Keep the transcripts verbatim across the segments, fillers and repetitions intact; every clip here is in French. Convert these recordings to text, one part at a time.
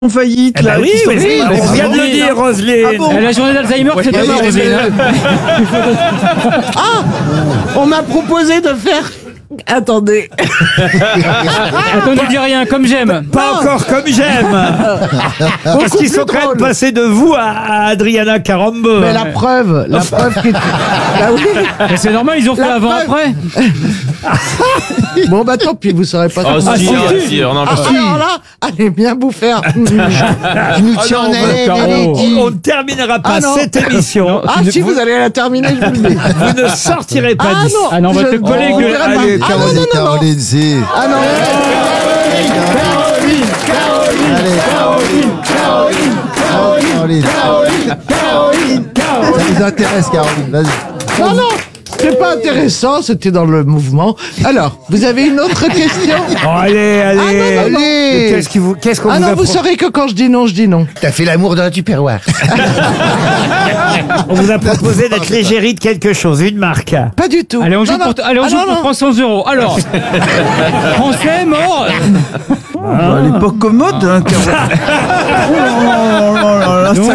en faillite, Eh là. ben oui, qui sont- oui, Ah, on bon, vient de le oui. dire, Roselyne. Ah bon La journée d'Alzheimer, c'est demain, oui, Roselyne. Ah, on m'a proposé de faire... Attendez. Attends, ne dis rien, comme j'aime. Pas encore comme j'aime. Parce qu'ils sont plus quand même drôle. passés de vous à, à Adriana Carambeu. Mais la preuve, la preuve qui... Ah oui. Mais c'est normal, ils ont fait La avant, preuve. après. Bon bah tant pis, vous saurez pas. Oh, comment- si, si, ah, si. si, on en Ah, peut alors là, allez bien vous faire. Tu nous Ah tiens non, en haleine, Caro. Elodie. On ne terminera pas Ah non. cette émission. Ah si, vous allez la terminer, je vous le dis. Vous ne sortirez pas Ah d'ici. non. Ah non, on va je- te coller on que- verra Allez, pas. Ah non, Caroline, non, non, non. Caroline, c'est... Ah non. Allez, Caroline, Caroline, ça nous intéresse, Caroline, vas-y. Non, non, c'est pas intéressant, c'était dans le mouvement. Alors, vous avez une autre question? Oh, allez, allez. Ah, non, non, non. Mais Qu'est-ce qui vous, qu'est-ce qu'on Ah vous non, a vous pro- saurez que quand je dis non, je dis non. T'as fait l'amour dans la tupperware. On vous a proposé d'être l'égérie de quelque chose, une marque. Pas du tout. Allez, on joue Non, non. pour, allez, on Ah, joue non, pour non. trois cents euros. Alors, français, mort. Elle est pas commode, hein, Donc,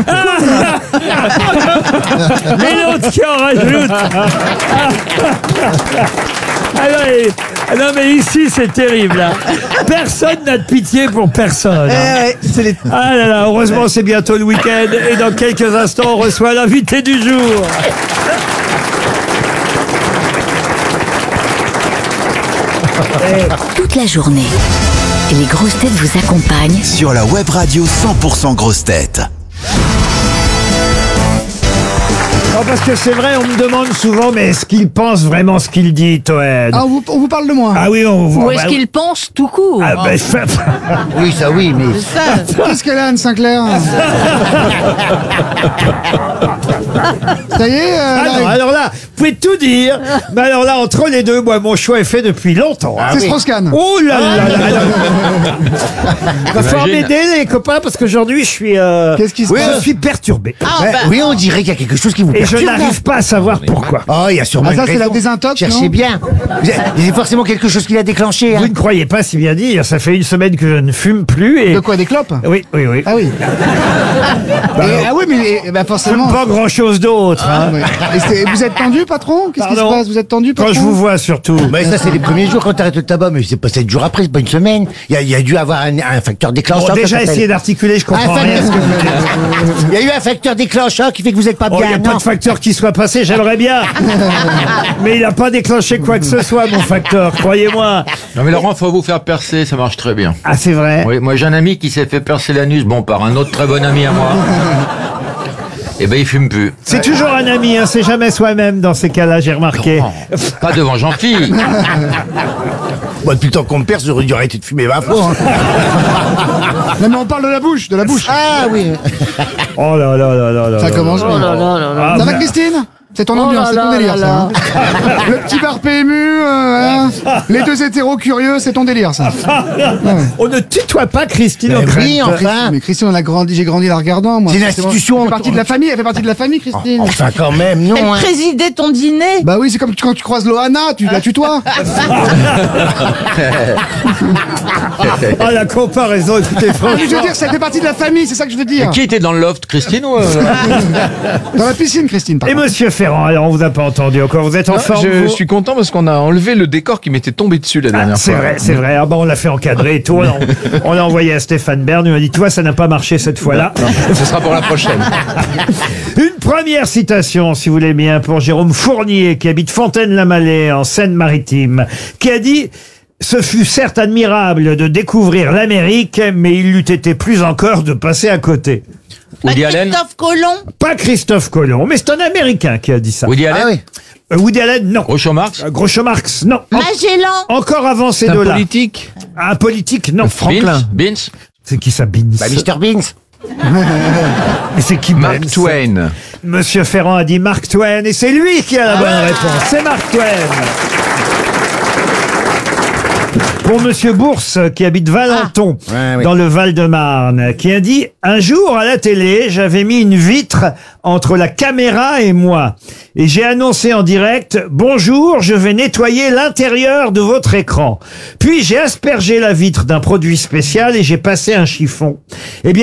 Et l'autre qui en rajoute. Ah non, mais, ah non, mais ici c'est terrible. Là. Personne n'a de pitié pour personne. hein. Ah là là, heureusement c'est bientôt le week-end et dans quelques instants on reçoit l'invité du jour. Toute la journée. Les grosses têtes vous accompagnent Sur la web radio cent pour cent grosses têtes. Non, parce que c'est vrai, on me demande souvent, mais est-ce qu'il pense vraiment ce qu'il dit, Toen? Ah, on vous, on vous parle de moi. Ah oui, on voit. Ou est-ce qu'il pense tout court? Ah ben, ça- Oui, ça oui, mais... Qu'est-ce qu'elle a, Anne Sinclair? Ça y est, euh, Ah là, non, alors là, vous pouvez tout dire, mais alors là, entre les deux, moi, mon choix est fait depuis longtemps. hein. c'est Strauss-Kahn. Oh là là là là. Va falloir Imagine. m'aider, les copains, parce qu'aujourd'hui, je suis... euh, Qu'est-ce qui se oui, passe? je suis perturbé. Ouais, oui, on dirait qu'il y a quelque chose qui vous Et je perturbe. n'arrive pas à savoir pourquoi. Oh, il y a sûrement Ah, ça, une c'est la raison. désintox, Cherchez non bien. Vous avez- Il y a forcément quelque chose qui l'a déclenché. Hein. Vous ne croyez pas si bien dire, ça fait une semaine que je ne fume plus et... De quoi, des clopes? Oui, oui, oui. Ah oui. Et- ah oui, mais et- bah Je forcément. fume pas grand-chose d'autre. hein. Ouais. Et c'est- vous êtes tendu, patron? Qu'est-ce qui se Pardon passe? Vous êtes tendu, patron? Quand je vous vois, surtout. Mais ça, c'est les premiers jours quand t'arrêtes le tabac, mais c'est pas sept jours après, c'est pas une semaine. Il y a, il y a dû avoir un, un facteur déclencheur. Bon, ça déjà, s'appelle. essayez d'articuler, je comprends Un rien. à ce que vous dites. Il y a eu un facteur déclencheur qui fait que vous êtes pas Oh, il bien. n'y a pas non. de facteur qui soit passé, j'aimerais bien. Mais il n'a pas déclenché quoi que ce soit, mon facteur, croyez-moi. Non mais Laurent, faut vous faire percer, ça marche très bien. Ah, c'est vrai. Oui, moi j'ai un ami qui s'est fait percer l'anus, bon, par un autre très bon ami à moi. Et ben il fume plus. C'est toujours un ami, hein, c'est jamais soi-même dans ces cas-là, j'ai remarqué. Non, pas devant Jean-Philippe. Bon, depuis le temps qu'on me perce, j'aurais dû arrêter de fumer vingt fois. hein. Non, mais on parle de la bouche, de la bouche. Ah oui. Oh là là là là là. Ça là commence là. bien. là là là là. Ah, Ça va, bah, Christine? C'est ton Oh ambiance, là c'est ton là délire, là ça. là. hein. Le petit bar P M U, euh, hein. Les deux hétéros curieux, c'est ton délire, ça. On ne tutoie pas Christine Mais O'Krent. oui, enfin. Mais Christine, on a grandi, j'ai grandi la regardant, moi. C'est une Forcément, institution. Elle fait partie de la famille, elle fait partie de la famille, Christine. Enfin, quand même, non. Elle hein. présidait ton dîner? Bah oui, c'est comme quand tu croises Loana, tu la tutoies. Ah, la comparaison, écoutez, Je veux franchement. dire, ça fait partie de la famille, c'est ça que je veux dire. Qui était dans le loft, Christine ou... euh, Dans la piscine, Christine, par Et contre. monsieur Ferrand, alors on vous a pas entendu encore, vous êtes en Non, forme je vous suis content parce qu'on a enlevé le décor qui m'était tombé dessus la Ah, dernière c'est fois. vrai, c'est vrai. Ah bah, on l'a fait encadrer et tout. On l'a- on l'a envoyé à Stéphane Bern. Il m'a dit, toi, ça n'a pas marché cette fois-là. Ce sera pour la prochaine. Une première citation, si vous voulez bien, pour Jérôme Fournier, qui habite Fontaine-la-Mallet, en Seine-Maritime, qui a dit « Ce fut certes admirable de découvrir l'Amérique, mais il eût été plus encore de passer à côté. Woody Allen. Christophe Colomb? » Pas Christophe Colomb, mais c'est un Américain qui a dit ça. Woody Ah Allen. oui. Euh, Woody Allen, non. Groucho Marx. Euh, Groucho Marx, non. En- Magellan? encore avant ces C'est un deux-là. politique. Un politique, non. Franklin. Beans. Beans. C'est qui ça, Beans? Bah, mister Beans. Mais c'est qui Mark Beans Twain. Monsieur Ferrand a dit Mark Twain et c'est lui qui a la bonne réponse. C'est Mark Twain. Pour Monsieur Bourse, qui habite Valenton, Ah. Ouais, oui. dans le Val-de-Marne, qui a dit « Un jour, à la télé, j'avais mis une vitre entre la caméra et moi. Et j'ai annoncé en direct « Bonjour, je vais nettoyer l'intérieur de votre écran. » Puis j'ai aspergé la vitre d'un produit spécial et j'ai passé un chiffon. Eh bien,